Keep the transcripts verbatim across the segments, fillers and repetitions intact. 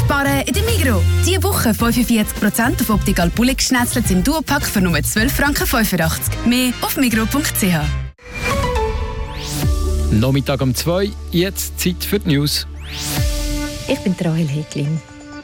Sparen in der Migros. Diese Woche fünfundvierzig Prozent auf Optical Bullig Schnetzlets im Duopack für nur zwölf Franken fünfundachtzig. Mehr auf migros punkt c h. Nachmittag um zwei, jetzt Zeit für die News. Ich bin Rahel Häglin.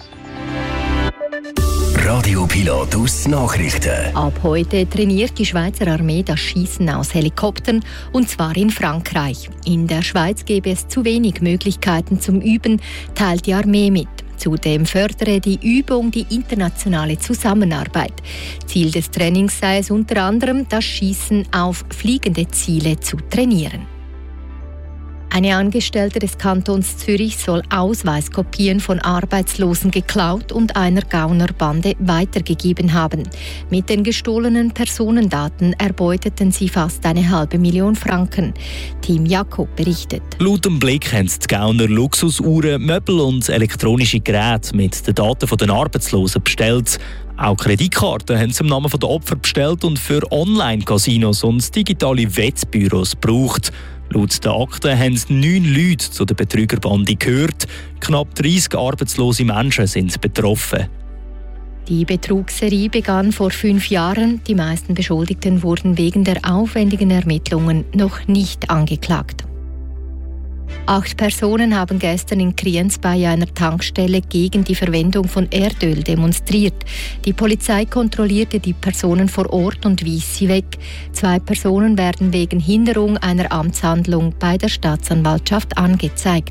Radio Pilatus Nachrichten. Ab heute trainiert die Schweizer Armee das Schießen aus Helikoptern, und zwar in Frankreich. In der Schweiz gäbe es zu wenig Möglichkeiten zum Üben, teilt die Armee mit. Zudem fördere die Übung die internationale Zusammenarbeit. Ziel des Trainings sei es unter anderem, das Schießen auf fliegende Ziele zu trainieren. Eine Angestellte des Kantons Zürich soll Ausweiskopien von Arbeitslosen geklaut und einer Gaunerbande weitergegeben haben. Mit den gestohlenen Personendaten erbeuteten sie fast eine halbe Million Franken. Team Jakob berichtet. Laut dem Blick haben die Gauner Luxusuhren, Möbel und elektronische Geräte mit den Daten der Arbeitslosen bestellt. Auch Kreditkarten haben sie im Namen der Opfer bestellt und für Online-Casinos und digitale Wettbüros gebraucht. Laut der Akten haben neun Leute zu der Betrügerbande gehört. Knapp dreissig arbeitslose Menschen sind betroffen. Die Betrugsserie begann vor fünf Jahren. Die meisten Beschuldigten wurden wegen der aufwendigen Ermittlungen noch nicht angeklagt. Acht Personen haben gestern in Kriens bei einer Tankstelle gegen die Verwendung von Erdöl demonstriert. Die Polizei kontrollierte die Personen vor Ort und wies sie weg. Zwei Personen werden wegen Hinderung einer Amtshandlung bei der Staatsanwaltschaft angezeigt.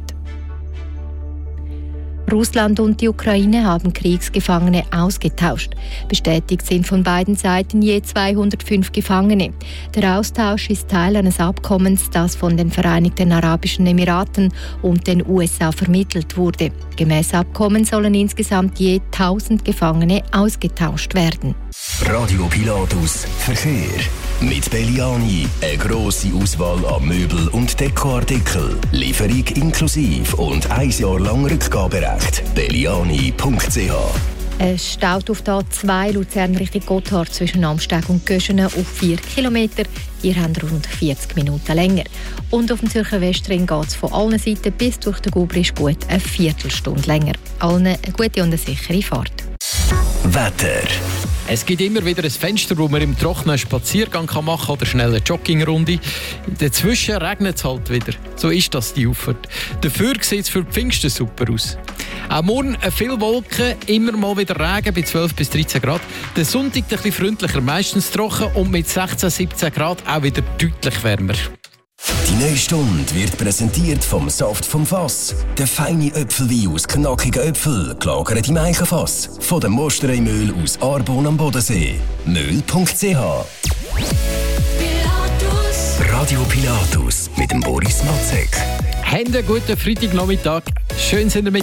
Russland und die Ukraine haben Kriegsgefangene ausgetauscht. Bestätigt sind von beiden Seiten je zweihundertfünf Gefangene. Der Austausch ist Teil eines Abkommens, das von den Vereinigten Arabischen Emiraten und den U S A vermittelt wurde. Gemäß Abkommen sollen insgesamt je tausend Gefangene ausgetauscht werden. Radio Pilatus Verkehr. Mit Belliani eine grosse Auswahl an Möbel- und Dekoartikeln. Lieferung inklusive und ein Jahr lang Rückgaberecht. belliani punkt c h. Es staut auf der A zwei Luzern Richtung Gotthard zwischen Amsteg und Göschenen auf vier Kilometer. Ihr habt rund vierzig Minuten länger. Und auf dem Zürcher Westring geht es von allen Seiten bis durch den Gubrisch gut eine Viertelstunde länger. Allen eine gute und eine sichere Fahrt. Wetter. Es gibt immer wieder ein Fenster, wo man im Trockenen einen Spaziergang machen kann oder schnell eine Joggingrunde. Dazwischen regnet es halt wieder. So ist das die Auffahrt. Dafür sieht es für Pfingsten super aus. Auch morgen viele Wolken, immer mal wieder Regen bei zwölf bis dreizehn Grad. Der Sonntag ein bisschen freundlicher, meistens trocken und mit sechzehn, siebzehn Grad auch wieder deutlich wärmer. Die neue Stunde wird präsentiert vom Saft vom Fass. Der feine Äpfelwein aus knackigen Äpfeln, gelagert im Eichenfass. Von dem Mosterei-Mehl aus Arbon am Bodensee. Mehl punkt c h. Pilatus. Radio Pilatus mit dem Boris Matzek. Habt einen guten Freitagnachmittag. Schön sind ihr mit